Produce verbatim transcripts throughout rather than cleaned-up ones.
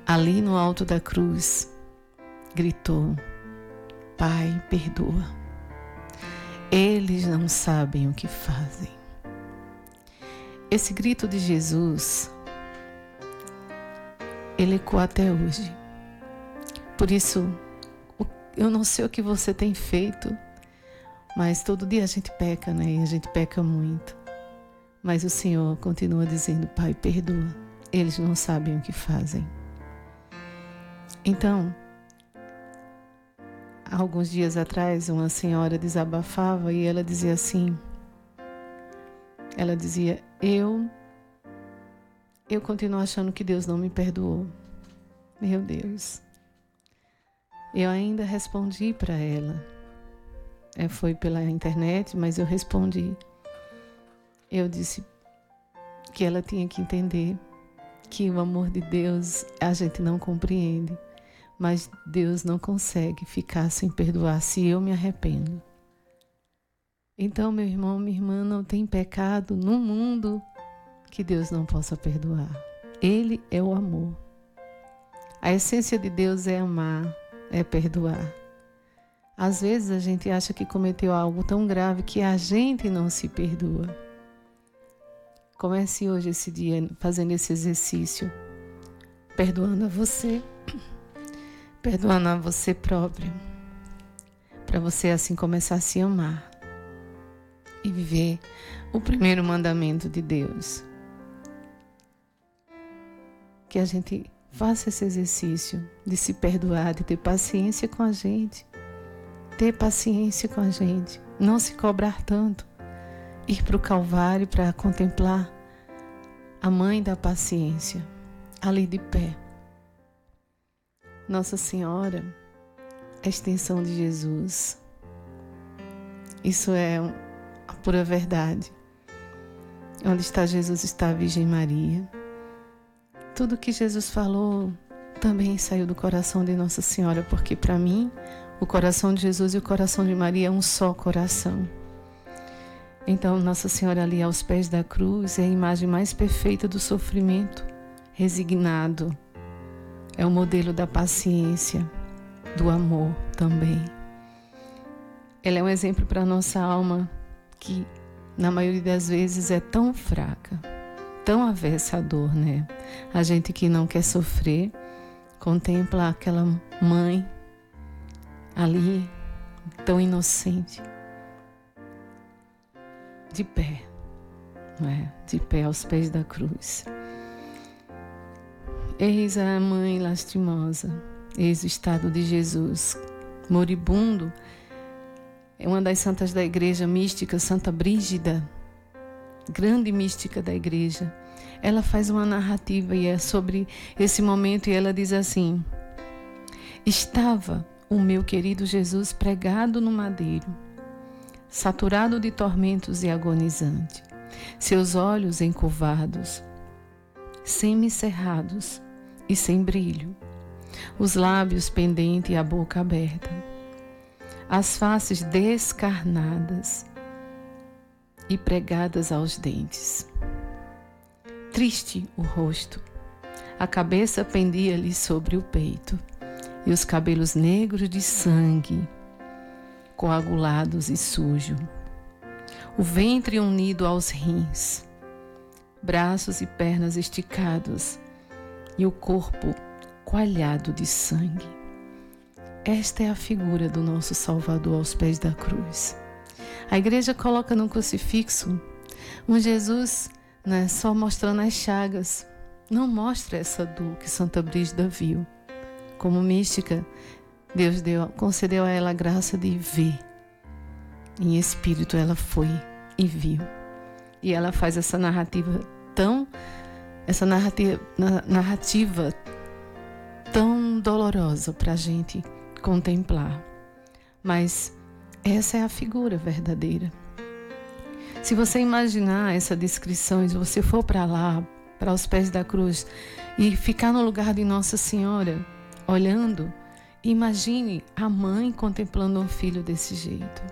ali no alto da cruz, gritou: Pai, perdoa. Eles não sabem o que fazem. Esse grito de Jesus, ele ecoa até hoje. Por isso, eu não sei o que você tem feito, mas todo dia a gente peca, né? E a gente peca muito. Mas o Senhor continua dizendo: Pai, perdoa. Eles não sabem o que fazem. Então, há alguns dias atrás, uma senhora desabafava e ela dizia assim, ela dizia, eu, eu continuo achando que Deus não me perdoou. Meu Deus. Eu ainda respondi para ela. É, foi pela internet, mas eu respondi. Eu disse que ela tinha que entender que o amor de Deus a gente não compreende, mas Deus não consegue ficar sem perdoar se eu me arrependo. Então, meu irmão, minha irmã, não tem pecado no mundo que Deus não possa perdoar. Ele é o amor. A essência de Deus é amar, é perdoar. Às vezes a gente acha que cometeu algo tão grave que a gente não se perdoa. Comece hoje esse dia fazendo esse exercício, perdoando a você, perdoando a você próprio, para você assim começar a se amar e viver o primeiro mandamento de Deus. Que a gente faça esse exercício de se perdoar, de ter paciência com a gente, ter paciência com a gente, não se cobrar tanto, ir para o Calvário para contemplar a mãe da paciência, ali de pé. Nossa Senhora, a extensão de Jesus. Isso é a pura verdade. Onde está Jesus está a Virgem Maria. Tudo que Jesus falou também saiu do coração de Nossa Senhora, porque para mim, o coração de Jesus e o coração de Maria é um só coração. Então, Nossa Senhora ali aos pés da cruz é a imagem mais perfeita do sofrimento resignado. É o modelo da paciência, do amor também. Ela é um exemplo para a nossa alma que, na maioria das vezes, é tão fraca, tão avessa à dor, né? A gente que não quer sofrer, contempla aquela mãe ali, tão inocente, de pé, não é? De pé aos pés da cruz. Eis a mãe lastimosa, eis o estado de Jesus, moribundo. É uma das santas da igreja mística, Santa Brígida, grande mística da igreja. Ela faz uma narrativa e é sobre esse momento e ela diz assim: estava o meu querido Jesus pregado no madeiro, saturado de tormentos e agonizante, seus olhos encurvados, semicerrados e sem brilho, os lábios pendentes e a boca aberta, as faces descarnadas e pregadas aos dentes. Triste o rosto, a cabeça pendia-lhe sobre o peito e os cabelos negros de sangue, coagulados e sujos, o ventre unido aos rins, braços e pernas esticados e o corpo coalhado de sangue. Esta é a figura do nosso Salvador aos pés da cruz. A igreja coloca no crucifixo um Jesus, né, só mostrando as chagas, não mostra essa dor que Santa Brígida viu. Como mística, Deus deu, concedeu a ela a graça de ver. Em espírito ela foi e viu. E ela faz essa narrativa tão, essa narrativa, narrativa tão dolorosa para a gente contemplar. Mas essa é a figura verdadeira. Se você imaginar essa descrição, se você for para lá, para os pés da cruz, e ficar no lugar de Nossa Senhora, olhando, imagine a mãe contemplando um filho desse jeito.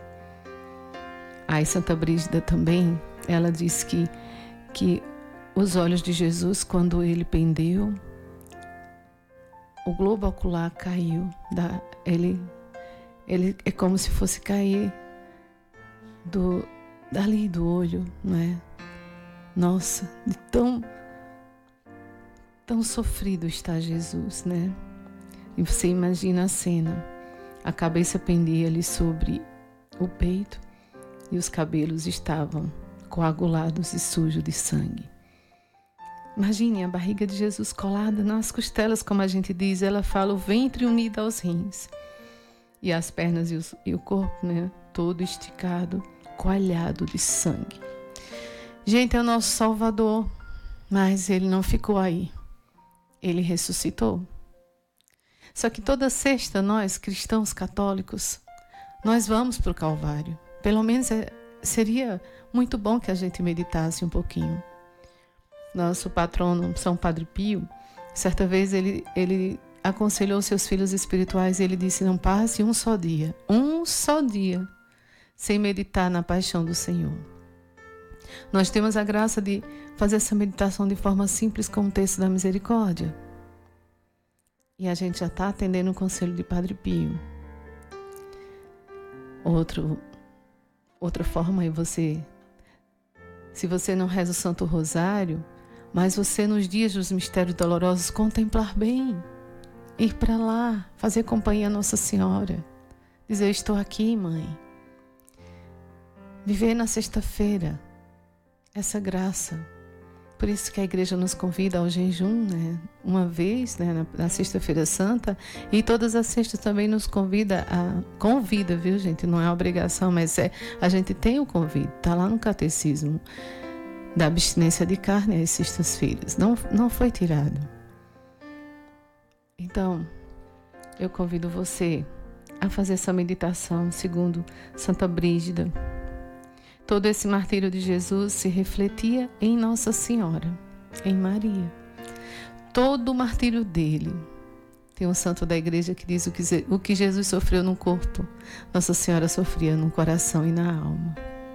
Aí Santa Brígida também, ela diz que, que os olhos de Jesus, quando ele pendeu, o globo ocular caiu. Da, ele, ele é como se fosse cair do, dali do olho, não é? Nossa, de tão, tão sofrido está Jesus, né? E você imagina a cena. A cabeça pendia ali sobre o peito e os cabelos estavam coagulados e sujos de sangue. Imagine a barriga de Jesus colada nas costelas, como a gente diz. Ela fala o ventre unido aos rins. E as pernas e, os, e o corpo, né? Todo esticado, coalhado de sangue. Gente, é o nosso Salvador. Mas ele não ficou aí. Ele ressuscitou. Só que toda sexta, nós, cristãos católicos, nós vamos para o Calvário. Pelo menos é, seria muito bom que a gente meditasse um pouquinho. Nosso patrono, São Padre Pio, certa vez ele, ele aconselhou seus filhos espirituais e ele disse: não passe um só dia, um só dia, sem meditar na paixão do Senhor. Nós temos a graça de fazer essa meditação de forma simples com o texto da misericórdia. E a gente já está atendendo o conselho de Padre Pio. Outro, outra forma é você, se você não reza o Santo Rosário, mas você nos dias dos mistérios dolorosos contemplar bem, ir para lá, fazer companhia a Nossa Senhora, dizer: estou aqui, mãe. Viver na sexta-feira essa graça. Por isso que a igreja nos convida ao jejum, né? Uma vez, né? na, na sexta-feira santa, e todas as sextas também nos convida a convida, viu, gente? Não é obrigação, mas é a gente tem o convite, tá lá no catecismo da abstinência de carne às sextas-feiras. Não, não foi tirado. Então, eu convido você a fazer essa meditação segundo Santa Brígida. Todo esse martírio de Jesus se refletia em Nossa Senhora, em Maria. Todo o martírio dele. Tem um santo da igreja que diz o que, o que Jesus sofreu no corpo, Nossa Senhora sofria no coração e na alma.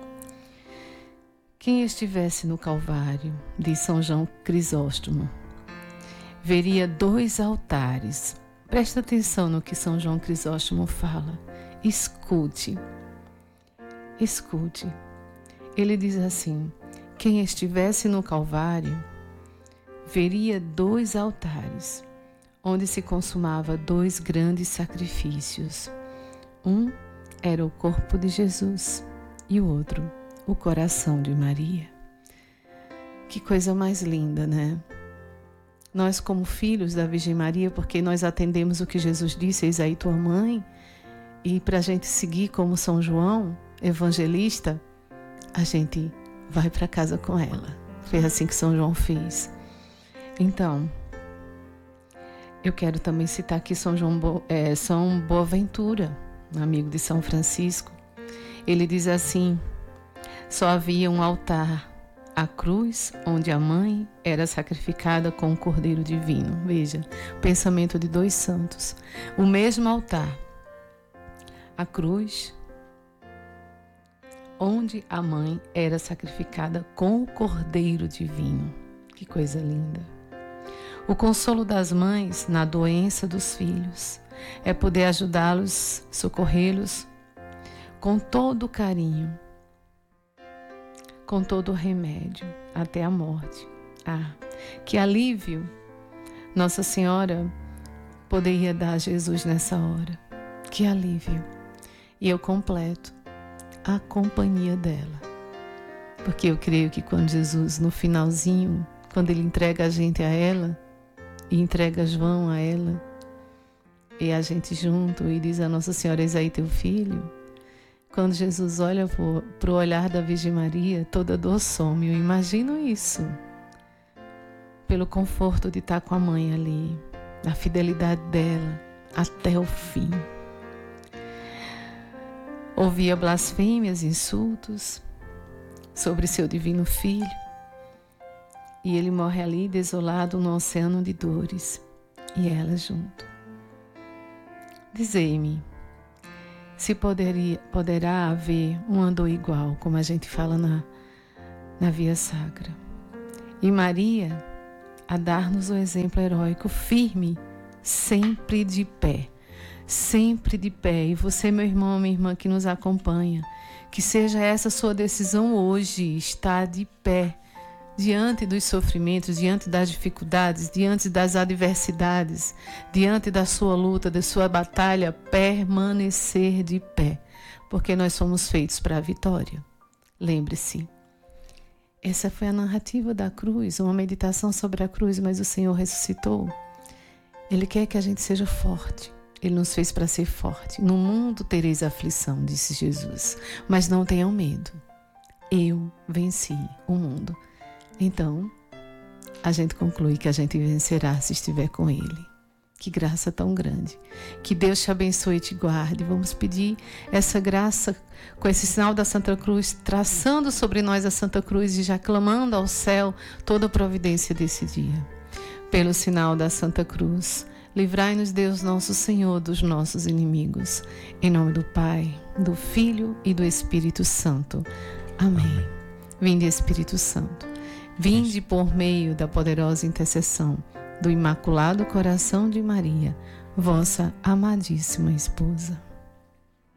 Quem estivesse no Calvário, diz São João Crisóstomo, veria dois altares. Presta atenção no que São João Crisóstomo fala. Escute. Escute. Ele diz assim: quem estivesse no Calvário veria dois altares, onde se consumava dois grandes sacrifícios. Um era o corpo de Jesus e o outro, o coração de Maria. Que coisa mais linda, né? Nós, como filhos da Virgem Maria, porque nós atendemos o que Jesus disse: eis aí tua mãe, e para a gente seguir como São João, evangelista, a gente vai para casa com ela. Foi assim que São João fez. Então, eu quero também citar aqui São, João Bo, é, São Boaventura, amigo de São Francisco. Ele diz assim: só havia um altar, a cruz, onde a mãe era sacrificada com o cordeiro divino. Veja, pensamento de dois santos. O mesmo altar, a cruz, onde a mãe era sacrificada com o cordeiro divino. Que coisa linda. O consolo das mães na doença dos filhos é poder ajudá-los, socorrê-los com todo o carinho, com todo o remédio, até a morte. Ah, que alívio Nossa Senhora poderia dar a Jesus nessa hora. Que alívio. E eu completo a companhia dela. Porque eu creio que quando Jesus, no finalzinho, quando ele entrega a gente a ela, e entrega João a ela, e a gente junto, e diz a Nossa Senhora: eis aí teu filho. Quando Jesus olha para o olhar da Virgem Maria, toda dor some. Eu imagino isso. Pelo conforto de estar com a mãe ali, a fidelidade dela até o fim. Ouvia blasfêmias, insultos sobre seu divino filho, e ele morre ali desolado no oceano de dores, e ela junto. Dizei-me, se poderia, poderá haver um andor igual, como a gente fala na, na Via Sacra. E Maria, a dar-nos o exemplo heróico firme sempre de pé, sempre de pé. E você, meu irmão, minha irmã que nos acompanha, que seja essa sua decisão hoje, estar de pé, diante dos sofrimentos, diante das dificuldades, diante das adversidades, diante da sua luta, da sua batalha, permanecer de pé, porque nós somos feitos para a vitória. Lembre-se, essa foi a narrativa da cruz, uma meditação sobre a cruz, mas o Senhor ressuscitou. Ele quer que a gente seja forte. Ele nos fez para ser forte. No mundo tereis aflição, disse Jesus, mas não tenham medo. Eu venci o mundo. Então, a gente conclui que a gente vencerá se estiver com Ele. Que graça tão grande. Que Deus te abençoe e te guarde. Vamos pedir essa graça com esse sinal da Santa Cruz, traçando sobre nós a Santa Cruz e já clamando ao céu toda a providência desse dia. Pelo sinal da Santa Cruz, livrai-nos Deus nosso Senhor dos nossos inimigos. Em nome do Pai, do Filho e do Espírito Santo. Amém. Vinde, Espírito Santo. Vinde por meio da poderosa intercessão do Imaculado Coração de Maria, vossa amadíssima esposa.